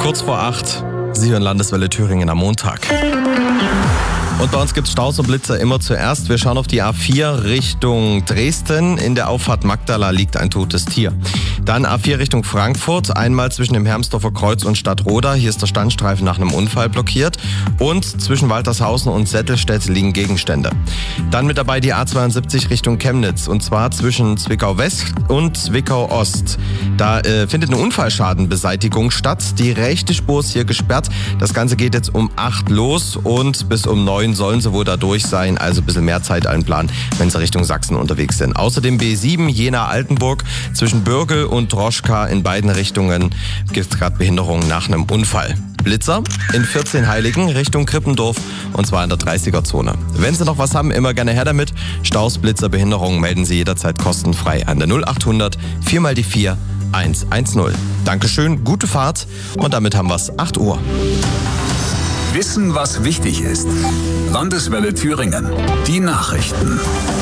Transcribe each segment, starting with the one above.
Kurz vor 8, Sie hören Landeswelle Thüringen am Montag. Und bei uns gibt es Staus und Blitzer immer zuerst. Wir schauen auf die A4 Richtung Dresden. In der Auffahrt Magdala liegt ein totes Tier. Dann A4 Richtung Frankfurt. Einmal zwischen dem Hermsdorfer Kreuz und Stadtroda. Hier ist der Standstreifen nach einem Unfall blockiert. Und zwischen Waltershausen und Settelstedt liegen Gegenstände. Dann mit dabei die A72 Richtung Chemnitz. Und zwar zwischen Zwickau West und Zwickau Ost. Da findet eine Unfallschadenbeseitigung statt. Die rechte Spur ist hier gesperrt. Das Ganze geht jetzt um 8 los und bis um 9 sollen sie wohl da durch sein, also ein bisschen mehr Zeit einplanen, wenn sie Richtung Sachsen unterwegs sind. Außerdem B7 Jena-Altenburg zwischen Bürgel und Droschka in beiden Richtungen gibt es gerade Behinderungen nach einem Unfall. Blitzer in 14 Heiligen Richtung Krippendorf und zwar in der 30er-Zone. Wenn Sie noch was haben, immer gerne her damit. Staus, Blitzer, Behinderungen melden Sie jederzeit kostenfrei an der 0800 4x4 110. Dankeschön, gute Fahrt und damit haben wir es 8 Uhr. Wissen, was wichtig ist. Landeswelle Thüringen. Die Nachrichten.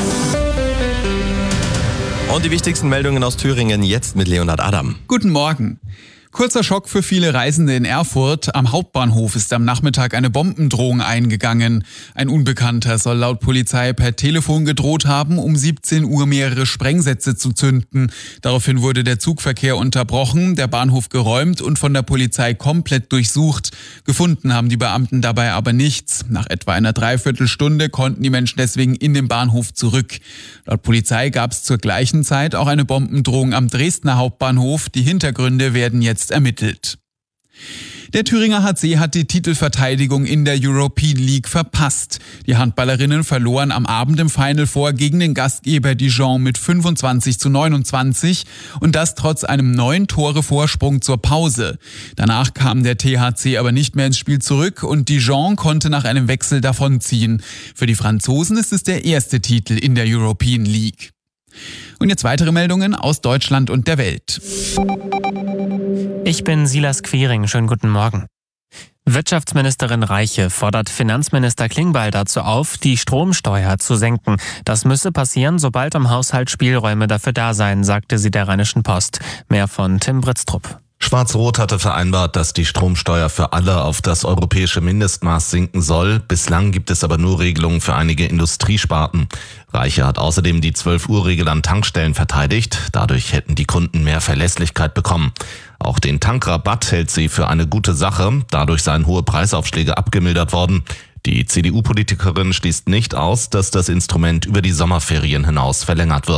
Und die wichtigsten Meldungen aus Thüringen jetzt mit Leonhard Adam. Guten Morgen. Kurzer Schock für viele Reisende in Erfurt. Am Hauptbahnhof ist am Nachmittag eine Bombendrohung eingegangen. Ein Unbekannter soll laut Polizei per Telefon gedroht haben, um 17 Uhr mehrere Sprengsätze zu zünden. Daraufhin wurde der Zugverkehr unterbrochen, der Bahnhof geräumt und von der Polizei komplett durchsucht. Gefunden haben die Beamten dabei aber nichts. Nach etwa einer Dreiviertelstunde konnten die Menschen deswegen in den Bahnhof zurück. Laut Polizei gab es zur gleichen Zeit auch eine Bombendrohung am Dresdner Hauptbahnhof. Die Hintergründe werden jetzt ermittelt. Der Thüringer HC hat die Titelverteidigung in der European League verpasst. Die Handballerinnen verloren am Abend im Final Four gegen den Gastgeber Dijon mit 25-29 und das trotz einem 9 Tore Vorsprung zur Pause. Danach kam der THC aber nicht mehr ins Spiel zurück und Dijon konnte nach einem Wechsel davonziehen. Für die Franzosen ist es der erste Titel in der European League. Und jetzt weitere Meldungen aus Deutschland und der Welt. Ich bin Silas Quiring. Schönen guten Morgen. Wirtschaftsministerin Reiche fordert Finanzminister Klingbeil dazu auf, die Stromsteuer zu senken. Das müsse passieren, sobald im Haushalt Spielräume dafür da seien, sagte sie der Rheinischen Post. Mehr von Tim Britztrup. Schwarz-Rot hatte vereinbart, dass die Stromsteuer für alle auf das europäische Mindestmaß sinken soll. Bislang gibt es aber nur Regelungen für einige Industriesparten. Reiche hat außerdem die 12-Uhr-Regel an Tankstellen verteidigt. Dadurch hätten die Kunden mehr Verlässlichkeit bekommen. Auch den Tankrabatt hält sie für eine gute Sache. Dadurch seien hohe Preisaufschläge abgemildert worden. Die CDU-Politikerin schließt nicht aus, dass das Instrument über die Sommerferien hinaus verlängert wird.